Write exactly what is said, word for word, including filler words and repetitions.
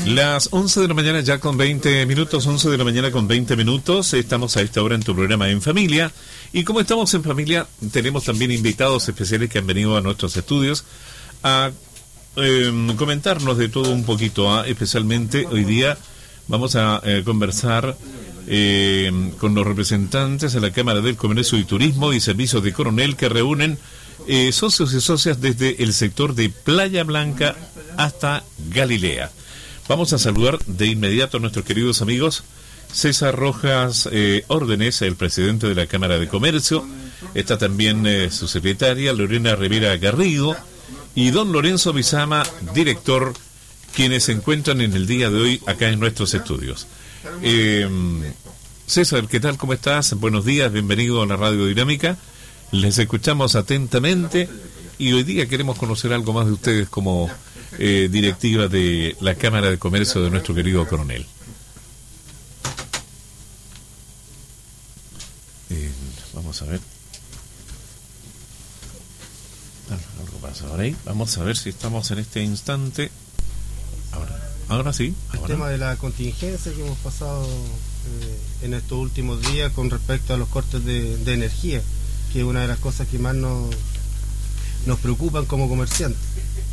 Las once de la mañana ya con veinte minutos, once de la mañana con veinte minutos, estamos a esta hora en tu programa En Familia, y como estamos en familia, tenemos también invitados especiales que han venido a nuestros estudios a eh, comentarnos de todo un poquito, ¿eh? Especialmente hoy día vamos a eh, conversar eh, con los representantes de la Cámara del Comercio y Turismo y Servicios de Coronel, que reúnen eh, socios y socias desde el sector de Playa Blanca hasta Galilea. Vamos a saludar de inmediato a nuestros queridos amigos. César Rojas eh, Órdenes, el presidente de la Cámara de Comercio. Está también eh, su secretaria, Lorena Rivera Garrido. Y don Lorenzo Bizama, director, quienes se encuentran en el día de hoy acá en nuestros estudios. Eh, César, ¿qué tal? ¿Cómo estás? Buenos días, bienvenido a la Radio Dinámica. Les escuchamos atentamente y hoy día queremos conocer algo más de ustedes como eh, directiva de la Cámara de Comercio de nuestro querido coronel. Eh, vamos a ver. Algo pasa por ahí. Vamos a ver si estamos en este instante. Ahora, ahora sí. Ahora. El tema de la contingencia que hemos pasado eh, en estos últimos días con respecto a los cortes de, de energía, que es una de las cosas que más nos, nos preocupan como comerciantes.